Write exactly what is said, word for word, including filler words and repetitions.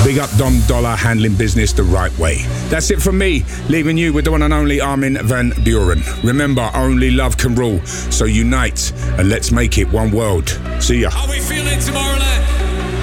Big up Dom Dollar, handling business the right way. That's it from me, leaving you with the one and only Armin van Buuren. Remember, only love can rule, so unite and let's make it one world. See ya. How we feeling, Tomorrowland?